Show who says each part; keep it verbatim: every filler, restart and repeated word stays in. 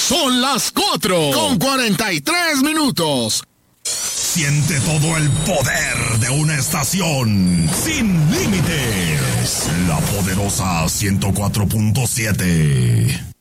Speaker 1: Son las cuatro con cuarenta y tres minutos.
Speaker 2: Siente todo el poder de una estación sin límites. La poderosa ciento cuatro punto siete.